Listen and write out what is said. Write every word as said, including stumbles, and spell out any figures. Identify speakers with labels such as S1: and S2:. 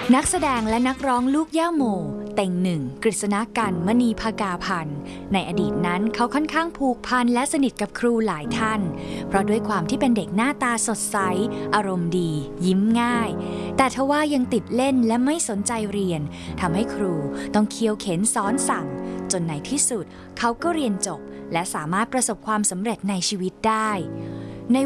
S1: นักแสดงและนักร้องลูกย่าโมเต็งหนึ่งกฤษณกันมณีภกาพันธ์ในอดีตนั้นเขาค่อนข้างผูกพันและสนิทกับครูหลายท่านเพราะด้วยความที่เป็นเด็กหน้าตาสดใสอารมณ์ดียิ้มง่ายแต่ทว่ายังติดเล่นและไม่สนใจเรียนทำให้ครูต้องเคี่ยวเข็นสอนสั่งจนในที่สุดเขาก็เรียนจบและสามารถประสบความสำเร็จในชีวิตได้